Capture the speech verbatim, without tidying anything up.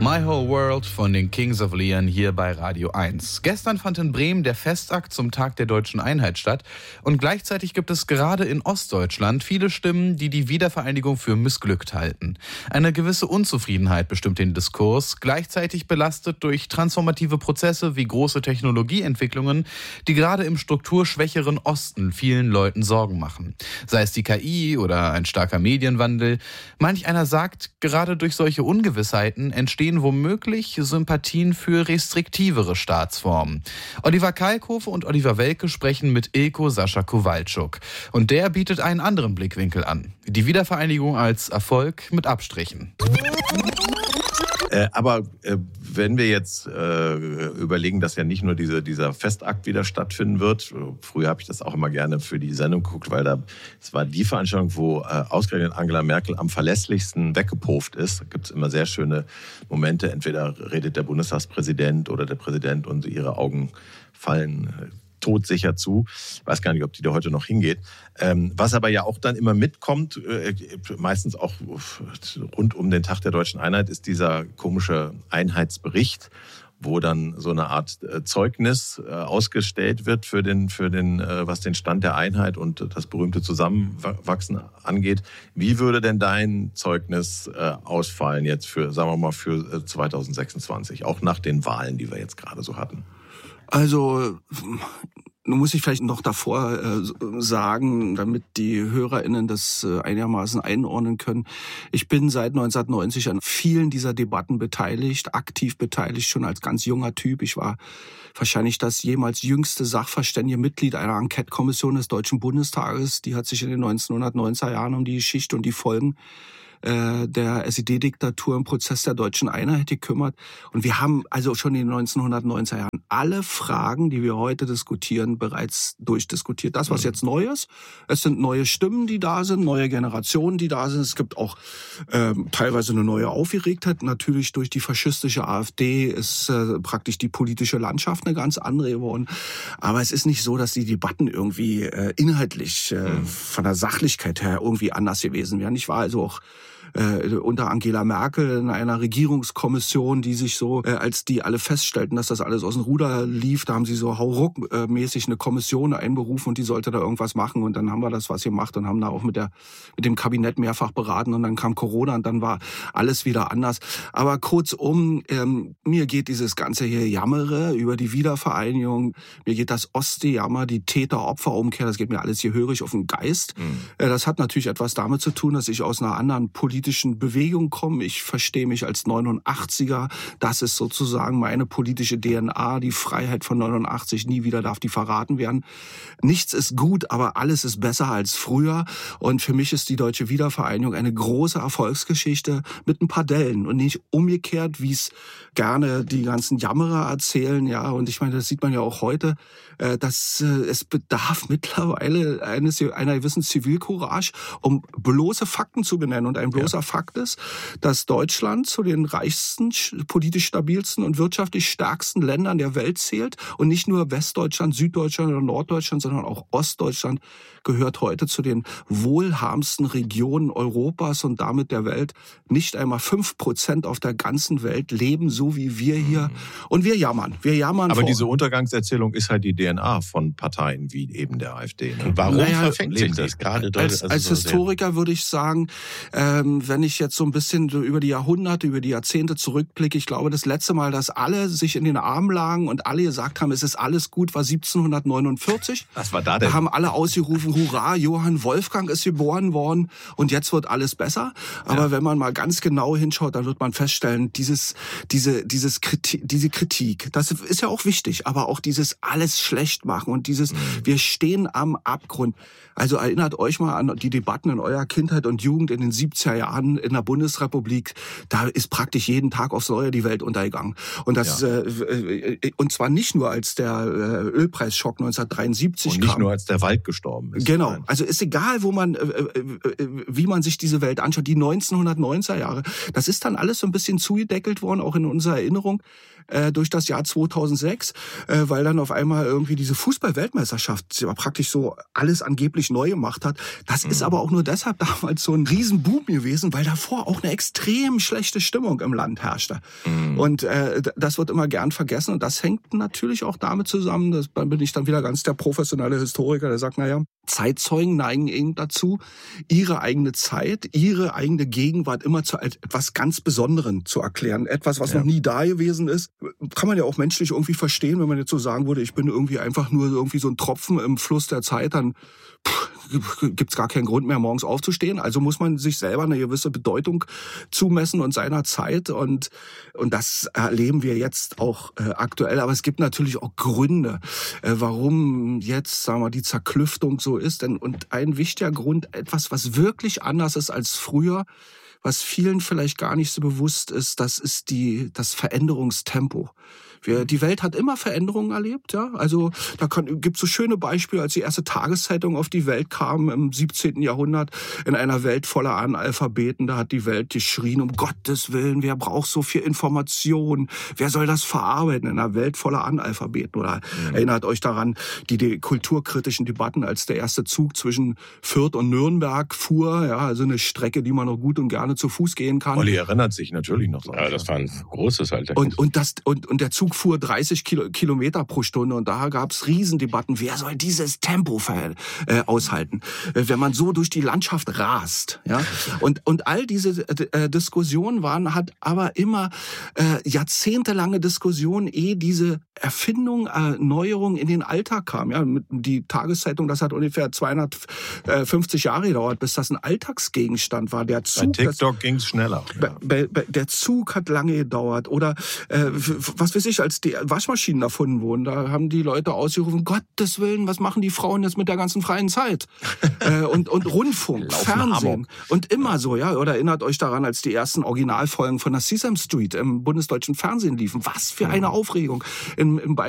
My Whole World von den Kings of Leon hier bei Radio eins. Gestern fand in Bremen der Festakt zum Tag der deutschen Einheit statt und gleichzeitig gibt es gerade in Ostdeutschland viele Stimmen, die die Wiedervereinigung für missglückt halten. Eine gewisse Unzufriedenheit bestimmt den Diskurs, gleichzeitig belastet durch transformative Prozesse wie große Technologieentwicklungen, die gerade im strukturschwächeren Osten vielen Leuten Sorgen machen. Sei es die K I oder ein starker Medienwandel. Manch einer sagt, gerade durch solche Ungewissheiten entstehen womöglich Sympathien für restriktivere Staatsformen. Oliver Kalkofe und Oliver Welke sprechen mit Ilko Sascha Kowalczuk. Und der bietet einen anderen Blickwinkel an. Die Wiedervereinigung als Erfolg mit Abstrichen. Äh, aber äh, wenn wir jetzt äh, überlegen, dass ja nicht nur diese, dieser Festakt wieder stattfinden wird, früher habe ich das auch immer gerne für die Sendung geguckt, weil da es war die Veranstaltung, wo äh, ausgerechnet Angela Merkel am verlässlichsten weggepufft ist. Da gibt es immer sehr schöne Momente, entweder redet der Bundestagspräsident oder der Präsident und ihre Augen fallen äh, todsicher zu. Ich weiß gar nicht, ob die da heute noch hingeht. Ähm, was aber ja auch dann immer mitkommt, äh, meistens auch rund um den Tag der deutschen Einheit, ist dieser komische Einheitsbericht, wo dann so eine Art äh, Zeugnis äh, ausgestellt wird für den, für den, äh, was den Stand der Einheit und das berühmte Zusammenwachsen angeht. Wie würde denn dein Zeugnis äh, ausfallen jetzt für, sagen wir mal, für äh, zwanzig sechsundzwanzig, auch nach den Wahlen, die wir jetzt gerade so hatten? Also, nun muss ich vielleicht noch davor äh, sagen, damit die HörerInnen das äh, einigermaßen einordnen können. Ich bin seit neunzehnhundertneunzig an vielen dieser Debatten beteiligt, aktiv beteiligt, schon als ganz junger Typ. Ich war wahrscheinlich das jemals jüngste sachverständige Mitglied einer Enquete-Kommission des Deutschen Bundestages. Die hat sich in den neunzehnhundertneunziger Jahren um die Geschichte und die Folgen der S E D-Diktatur im Prozess der deutschen Einheit gekümmert. Und wir haben also schon in den neunzehnhundertneunziger Jahren alle Fragen, die wir heute diskutieren, bereits durchdiskutiert. Das, was jetzt neu ist, es sind neue Stimmen, die da sind, neue Generationen, die da sind. Es gibt auch ähm, teilweise eine neue Aufgeregtheit. Natürlich durch die faschistische AfD ist äh, praktisch die politische Landschaft eine ganz andere geworden. Aber es ist nicht so, dass die Debatten irgendwie äh, inhaltlich äh, mhm. von der Sachlichkeit her irgendwie anders gewesen wären. Ich war also auch Äh, unter Angela Merkel in einer Regierungskommission, die sich so, äh, als die alle feststellten, dass das alles aus dem Ruder lief, da haben sie so hauruck-mäßig eine Kommission einberufen und die sollte da irgendwas machen und dann haben wir das was gemacht und haben da auch mit der mit dem Kabinett mehrfach beraten und dann kam Corona und dann war alles wieder anders. Aber kurzum, ähm, mir geht dieses ganze hier Jammere über die Wiedervereinigung, mir geht das Ostseejammer, die Täter-Opfer-Umkehr, das geht mir alles hier hörig auf den Geist. Mhm. Äh, das hat natürlich etwas damit zu tun, dass ich aus einer anderen politischen Bewegung komme. Ich verstehe mich als neunundachtziger. Das ist sozusagen meine politische D N A. Die Freiheit von neunundachtzig, nie wieder darf die verraten werden. Nichts ist gut, aber alles ist besser als früher. Und für mich ist die deutsche Wiedervereinigung eine große Erfolgsgeschichte mit ein paar Dellen und nicht umgekehrt, wie es gerne die ganzen Jammerer erzählen. Ja, und ich meine, das sieht man ja auch heute, dass es bedarf mittlerweile eines, einer gewissen Zivilcourage, um bloße Fakten zu benennen. Und ein bloßer ja. Fakt ist, dass Deutschland zu den reichsten, politisch stabilsten und wirtschaftlich stärksten Ländern der Welt zählt. Und nicht nur Westdeutschland, Süddeutschland oder Norddeutschland, sondern auch Ostdeutschland gehört heute zu den wohlhabendsten Regionen Europas und damit der Welt. Nicht einmal fünf Prozent auf der ganzen Welt leben so wie wir hier. Und wir jammern. Wir jammern. Aber diese Untergangserzählung ist halt die D N A von Parteien wie eben der AfD. Ne? Warum naja, verfängt sich das gerade? Als, also als so Historiker würde ich sagen, ähm, wenn ich jetzt so ein bisschen so über die Jahrhunderte, über die Jahrzehnte zurückblicke, ich glaube, das letzte Mal, dass alle sich in den Armen lagen und alle gesagt haben, es ist alles gut, war siebzehnhundertneunundvierzig. Was war da denn? Da haben alle ausgerufen, hurra, Johann Wolfgang ist geboren worden und jetzt wird alles besser. Aber ja. wenn man mal ganz genau hinschaut, dann wird man feststellen, dieses, diese, dieses Kritik, diese Kritik, das ist ja auch wichtig, aber auch dieses alles schlecht machen und dieses, mhm. wir stehen am Abgrund. Also erinnert euch mal an die Debatten in eurer Kindheit und Jugend in den siebziger Jahren in der Bundesrepublik. Da ist praktisch jeden Tag aufs Neue die Welt untergegangen. Und das, ja. äh, und zwar nicht nur als der äh, Ölpreisschock neunzehnhundertdreiundsiebzig kam. Und nicht kam. nur als der Wald gestorben ist. Genau. Nein. Also ist egal, wo man, äh, äh, wie man sich diese Welt anschaut. Die neunzehnhundertneunziger Jahre, das ist dann alles so ein bisschen zugedeckelt worden, auch in unserer Erinnerung. äh, durch das Jahr zweitausendsechs, äh, weil dann auf einmal irgendwie diese Fußball-Weltmeisterschaft praktisch so alles angeblich neu gemacht hat. Das mhm. ist aber auch nur deshalb damals so ein Riesenboom gewesen, weil davor auch eine extrem schlechte Stimmung im Land herrschte. Mhm. Und äh, das wird immer gern vergessen und das hängt natürlich auch damit zusammen, dass, da bin ich dann wieder ganz der professionelle Historiker, der sagt, naja, Zeitzeugen neigen eben dazu, ihre eigene Zeit, ihre eigene Gegenwart immer zu etwas ganz Besonderem zu erklären. Etwas, was ja. noch nie da gewesen ist. Kann man ja auch menschlich irgendwie verstehen, wenn man jetzt so sagen würde, ich bin irgendwie einfach nur irgendwie so ein Tropfen im Fluss der Zeit, dann gibt es gar keinen Grund mehr, morgens aufzustehen. Also muss man sich selber eine gewisse Bedeutung zumessen und seiner Zeit. Und, und das erleben wir jetzt auch äh, aktuell. Aber es gibt natürlich auch Gründe, äh, warum jetzt, sagen wir, die Zerklüftung so ist. Denn, und ein wichtiger Grund, etwas, was wirklich anders ist als früher, was vielen vielleicht gar nicht so bewusst ist, das ist die, das Veränderungstempo. Wir, die Welt hat immer Veränderungen erlebt, ja. Also da gibt es so schöne Beispiele, als die erste Tageszeitung auf die Welt kam im siebzehnten Jahrhundert in einer Welt voller Analphabeten. Da hat die Welt geschrien, um Gottes Willen, wer braucht so viel Information? Wer soll das verarbeiten in einer Welt voller Analphabeten? Oder mhm. erinnert euch daran, die, die kulturkritischen Debatten, als der erste Zug zwischen Fürth und Nürnberg fuhr, ja, also eine Strecke, die man noch gut und gerne zu Fuß gehen kann. Olli erinnert sich natürlich noch. Ja, das war ein großes Alter. Und, und, das, und, und der Zug fuhr dreißig Kilo, Kilometer pro Stunde und da gab es Riesendebatten, wer soll dieses Tempo ver, äh, aushalten, äh, wenn man so durch die Landschaft rast. Ja? Und, und all diese äh, Diskussionen waren, hat aber immer äh, jahrzehntelange Diskussionen, ehe diese Erfindung, äh, Neuerung in den Alltag kam. Ja? Die Tageszeitung, das hat ungefähr zweihundertfünfzig Jahre gedauert, bis das ein Alltagsgegenstand war. Der Zug, bei TikTok ging es schneller. Ja. Bei, bei, der Zug hat lange gedauert. Oder äh, was weiß ich, als die Waschmaschinen erfunden wurden, da haben die Leute ausgerufen, Gottes Willen, was machen die Frauen jetzt mit der ganzen freien Zeit? äh, und, und Rundfunk, Fernsehen. Amok. Und immer so, ja. Oder erinnert euch daran, als die ersten Originalfolgen von der Sesame Street im bundesdeutschen Fernsehen liefen. Was für eine Aufregung. Im, im